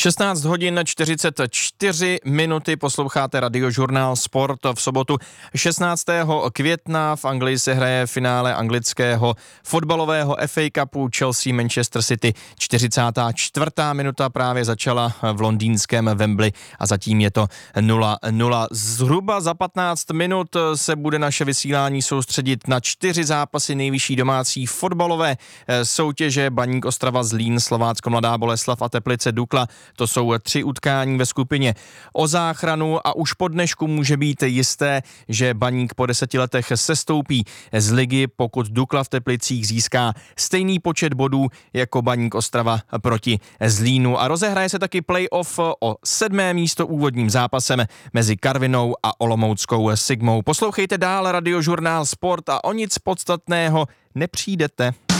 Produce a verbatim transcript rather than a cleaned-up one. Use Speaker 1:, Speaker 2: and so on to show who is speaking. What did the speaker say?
Speaker 1: šestnáct hodin čtyřicet čtyři minuty, posloucháte Radiožurnál Sport v sobotu šestnáctého května. V Anglii se hraje finále anglického fotbalového F A Cupu Chelsea Manchester City. čtyřicátá čtvrtá minuta právě začala v londýnském Wembley a zatím je to nula nula. Zhruba za patnáct minut se bude naše vysílání soustředit na čtyři zápasy nejvyšší domácí fotbalové soutěže. Baník Ostrava, Zlín, Slovácko, Mladá Boleslav a Teplice Dukla. To jsou tři utkání ve skupině o záchranu a už po dnešku může být jisté, že Baník po deseti letech sestoupí z ligy, pokud Dukla v Teplicích získá stejný počet bodů jako Baník Ostrava proti Zlínu. A rozehraje se taky playoff o sedmé místo úvodním zápasem mezi Karvinou a Olomouckou Sigmou. Poslouchejte dál Radiožurnál Sport a o nic podstatného nepřijdete.